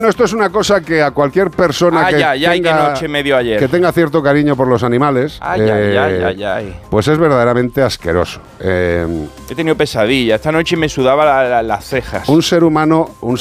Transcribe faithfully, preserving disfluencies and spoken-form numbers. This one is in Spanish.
Esto es una cosa que a cualquier persona ay, que, ay, ay, tenga, qué noche me dio ayer. que tenga cierto cariño por los animales, Ay, eh, ay, ay, ay, ay. pues es verdaderamente asqueroso. Eh, He tenido pesadillas. Esta noche me sudaba la, la, las cejas. un ser humano, un